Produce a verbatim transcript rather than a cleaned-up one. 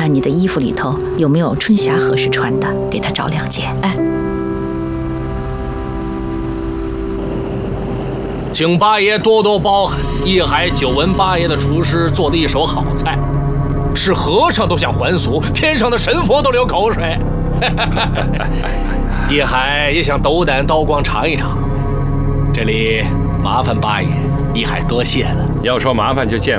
看你的衣服里头有没有春夏合适穿的，给他找两件。哎， 请八爷多多包涵。一海久闻八爷的厨师做的一手好菜，是和尚都想还俗，天上的神佛都流口水。一海也想斗胆刀光尝一尝，这里麻烦八爷，一海多谢了。 要说麻烦就见